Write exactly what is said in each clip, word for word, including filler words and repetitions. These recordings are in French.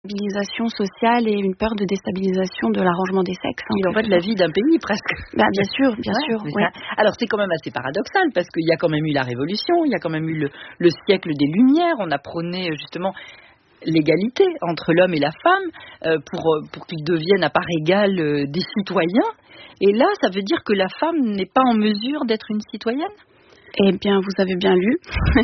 Déstabilisation sociale et une peur de déstabilisation de l'arrangement des sexes. Il en va de la vie d'un pays presque. Bah, bien sûr, bien ouais, sûr. Oui. Alors c'est quand même assez paradoxal parce qu'il y a quand même eu la Révolution, il y a quand même eu le, le siècle des Lumières, on a prôné justement l'égalité entre l'homme et la femme euh, pour, pour qu'ils deviennent à part égale euh, des citoyens. Et là, ça veut dire que la femme n'est pas en mesure d'être une citoyenne ? Eh bien, vous avez bien lu.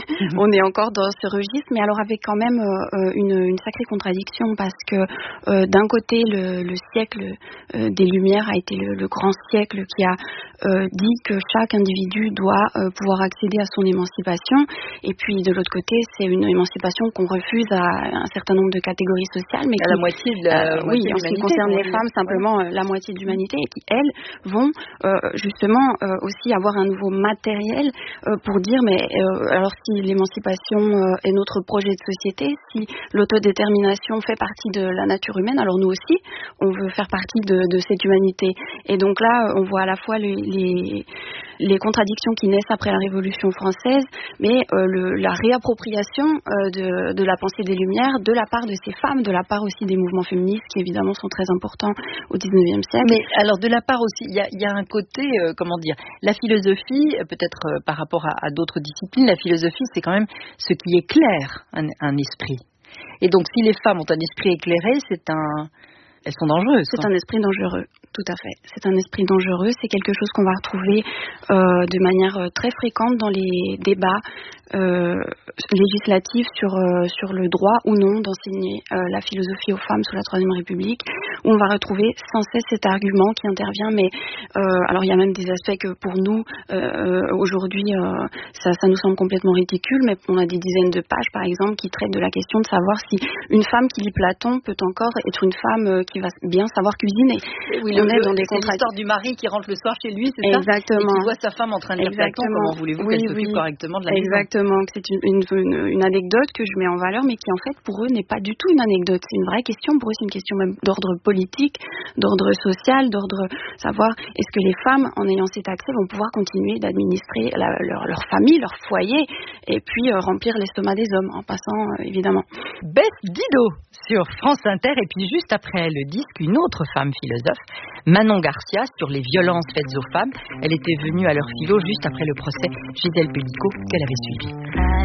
On est encore dans ce registre, mais alors avec quand même euh, une, une sacrée contradiction parce que euh, d'un côté, le, le siècle euh, des Lumières a été le, le grand siècle qui a euh, dit que chaque individu doit euh, pouvoir accéder à son émancipation, et puis de l'autre côté, c'est une émancipation qu'on refuse à un certain nombre de catégories sociales, mais à qui, la moitié de la, euh, oui, en ce qui concerne les femmes, simplement euh, la moitié de l'humanité, et qui elles vont euh, justement euh, aussi avoir un nouveau matériel pour dire, mais euh, alors si l'émancipation euh, est notre projet de société, si l'autodétermination fait partie de la nature humaine, alors nous aussi, on veut faire partie de, de cette humanité. Et donc là, on voit à la fois les, les, les contradictions qui naissent après la Révolution française, mais euh, le, la réappropriation euh, de, de la pensée des Lumières de la part de ces femmes, de la part aussi des mouvements féministes qui évidemment sont très importants au dix-neuvième siècle. Mais alors de la part aussi, il y a, y a un côté, euh, comment dire, la philosophie, peut-être euh, par rapport à, à d'autres disciplines, la philosophie c'est quand même ce qui éclaire un, un esprit. Et donc si les femmes ont un esprit éclairé, c'est un... elles sont dangereuses. C'est un esprit dangereux, tout à fait. C'est un esprit dangereux, c'est quelque chose qu'on va retrouver euh, de manière très fréquente dans les débats euh, législatifs sur, euh, sur le droit ou non d'enseigner euh, la philosophie aux femmes sous la Troisième République, où on va retrouver sans cesse cet argument qui intervient, mais euh, alors il y a même des aspects que pour nous, euh, aujourd'hui, euh, ça, ça nous semble complètement ridicule, mais on a des dizaines de pages, par exemple, qui traitent de la question de savoir si une femme qui lit Platon peut encore être une femme euh, qui va bien savoir cuisiner. Oui, on le, est dans des c'est l'histoire du mari qui rentre le soir chez lui, c'est Exactement. ça ? Et qui voit sa femme en train de lire Platon, comment voulez-vous oui, qu'elle s'occupe oui. correctement de la maison ? Exactement, que c'est une, une, une, une anecdote que je mets en valeur, mais qui en fait pour eux n'est pas du tout une anecdote. C'est une vraie question, pour eux c'est une question même d'ordre politique, d'ordre social, d'ordre savoir est-ce que les femmes, en ayant cet accès, vont pouvoir continuer d'administrer la, leur, leur famille, leur foyer, et puis euh, remplir l'estomac des hommes, en passant euh, évidemment. Beth Didot sur France Inter, et puis juste après le disque, une autre femme philosophe, Manon Garcia, sur les violences faites aux femmes. Elle était venue à leur philo juste après le procès Gisèle Pélicot qu'elle avait suivi.